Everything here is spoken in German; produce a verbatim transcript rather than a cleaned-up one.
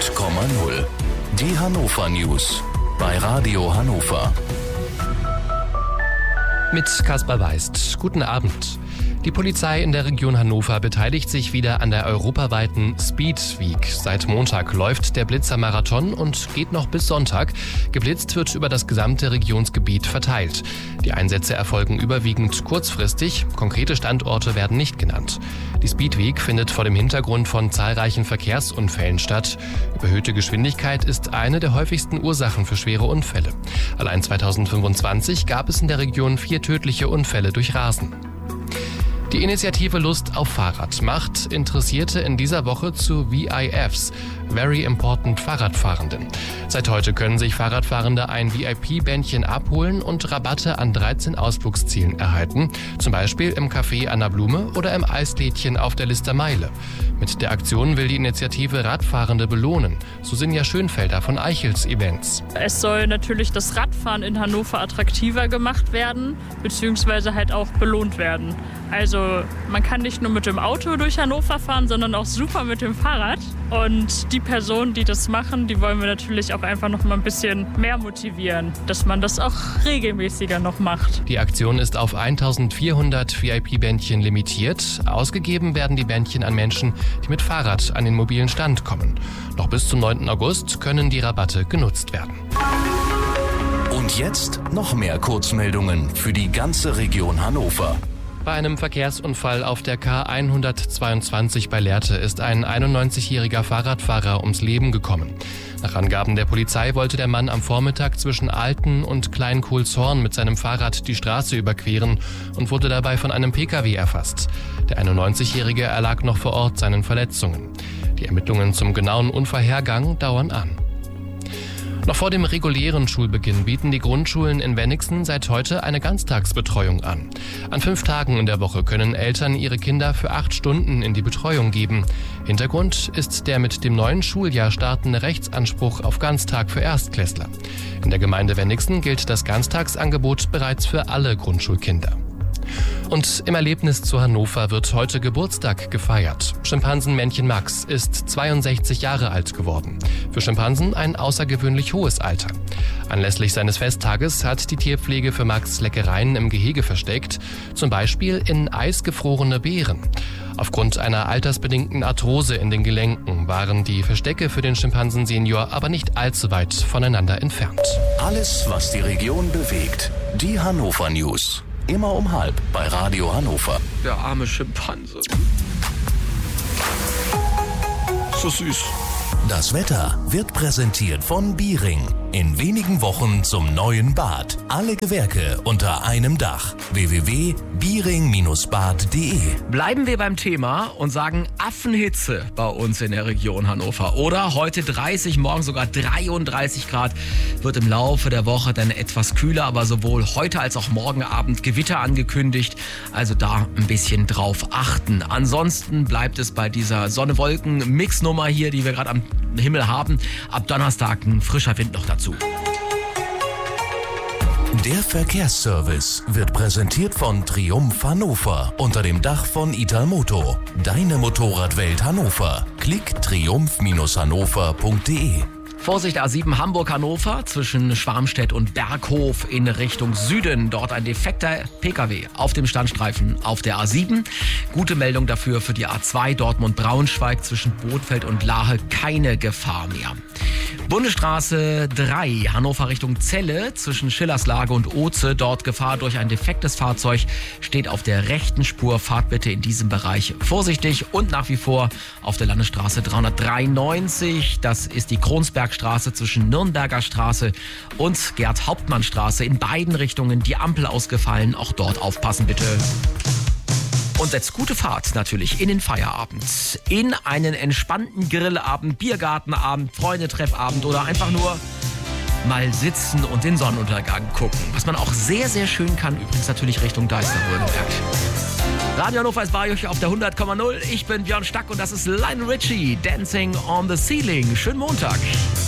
hundert Komma null. Die Hannover News bei Radio Hannover. Mit Kaspar Weist. Guten Abend. Die Polizei in der Region Hannover beteiligt sich wieder an der europaweiten Speed Week. Seit Montag läuft der Blitzer Marathon und geht noch bis Sonntag. Geblitzt wird über das gesamte Regionsgebiet verteilt. Die Einsätze erfolgen überwiegend kurzfristig. Konkrete Standorte werden nicht genannt. Die Speed Week findet vor dem Hintergrund von zahlreichen Verkehrsunfällen statt. Überhöhte Geschwindigkeit ist eine der häufigsten Ursachen für schwere Unfälle. Allein zweitausendfünfundzwanzig gab es in der Region vier tödliche Unfälle durch Rasen. Die Initiative Lust auf Fahrrad macht Interessierte in dieser Woche zu V I Fs, Very Important Fahrradfahrenden. Seit heute können sich Fahrradfahrende ein V I P-Bändchen abholen und Rabatte an dreizehn Ausflugszielen erhalten, zum Beispiel im Café Anna Blume oder im Eislädchen auf der Lister Meile. Mit der Aktion will die Initiative Radfahrende belohnen, so Sinja Schönfelder von Eichels Events. Es soll natürlich das Radfahren in Hannover attraktiver gemacht werden, beziehungsweise halt auch belohnt werden. Also man kann nicht nur mit dem Auto durch Hannover fahren, sondern auch super mit dem Fahrrad. Und die Personen, die das machen, die wollen wir natürlich auch einfach noch mal ein bisschen mehr motivieren, dass man das auch regelmäßiger noch macht. Die Aktion ist auf eintausendvierhundert V I P-Bändchen limitiert. Ausgegeben werden die Bändchen an Menschen, die mit Fahrrad an den mobilen Stand kommen. Noch bis zum neunten August können die Rabatte genutzt werden. Und jetzt noch mehr Kurzmeldungen für die ganze Region Hannover. Bei einem Verkehrsunfall auf der K hundertzweiundzwanzig bei Lehrte ist ein einundneunzigjähriger Fahrradfahrer ums Leben gekommen. Nach Angaben der Polizei wollte der Mann am Vormittag zwischen Alten und Kleinkohlshorn mit seinem Fahrrad die Straße überqueren und wurde dabei von einem Pkw erfasst. Der einundneunzigjährige erlag noch vor Ort seinen Verletzungen. Die Ermittlungen zum genauen Unfallhergang dauern an. Noch vor dem regulären Schulbeginn bieten die Grundschulen in Wenigsen seit heute eine Ganztagsbetreuung an. An fünf Tagen in der Woche können Eltern ihre Kinder für acht Stunden in die Betreuung geben. Hintergrund ist der mit dem neuen Schuljahr startende Rechtsanspruch auf Ganztag für Erstklässler. In der Gemeinde Wenigsen gilt das Ganztagsangebot bereits für alle Grundschulkinder. Und im Erlebnis zu Hannover wird heute Geburtstag gefeiert. Schimpansenmännchen Max ist zweiundsechzig Jahre alt geworden. Für Schimpansen ein außergewöhnlich hohes Alter. Anlässlich seines Festtages hat die Tierpflege für Max Leckereien im Gehege versteckt, zum Beispiel in eisgefrorene Beeren. Aufgrund einer altersbedingten Arthrose in den Gelenken waren die Verstecke für den Schimpansen-Senior aber nicht allzu weit voneinander entfernt. Alles, was die Region bewegt. Die Hannover News. Immer um halb bei Radio Hannover. Der arme Schimpanse. So süß. Das Wetter wird präsentiert von Biering. In wenigen Wochen zum neuen Bad. Alle Gewerke unter einem Dach. w w w punkt biering Bindestrich bad punkt de. Bleiben wir beim Thema und sagen Affenhitze bei uns in der Region Hannover. Oder heute dreißig, morgen sogar dreiunddreißig Grad. Wird im Laufe der Woche dann etwas kühler, aber sowohl heute als auch morgen Abend Gewitter angekündigt. Also da ein bisschen drauf achten. Ansonsten bleibt es bei dieser Sonne-Wolken-Mix-Nummer hier, die wir gerade am Himmel haben. Ab Donnerstag ein frischer Wind noch dazu. Der Verkehrsservice wird präsentiert von Triumph Hannover unter dem Dach von Italmoto. Deine Motorradwelt Hannover. Klick triumph Bindestrich hannover punkt de. Vorsicht A sieben Hamburg-Hannover zwischen Schwarmstedt und Berghof in Richtung Süden. Dort ein defekter Pkw auf dem Standstreifen auf der A sieben. Gute Meldung dafür für die A zwei Dortmund-Braunschweig zwischen Bothfeld und Lahe. Keine Gefahr mehr. Bundesstraße drei, Hannover Richtung Celle zwischen Schillerslage und Oze. Dort Gefahr durch ein defektes Fahrzeug. Steht auf der rechten Spur. Fahrt bitte in diesem Bereich vorsichtig. Und nach wie vor auf der Landesstraße dreihundertdreiundneunzig. Das ist die Kronsbergstraße zwischen Nürnberger Straße und Gerd-Hauptmann-Straße. In beiden Richtungen die Ampel ausgefallen. Auch dort aufpassen bitte. Und setzt gute Fahrt natürlich in den Feierabend. In einen entspannten Grillabend, Biergartenabend, Freundetreffabend oder einfach nur mal sitzen und den Sonnenuntergang gucken. Was man auch sehr, sehr schön kann, übrigens natürlich Richtung Deister-Rödenberg. Radio Hannover ist bei euch auf der hundert Komma null. Ich bin Björn Stack und das ist Lionel Richie, Dancing on the Ceiling. Schönen Montag.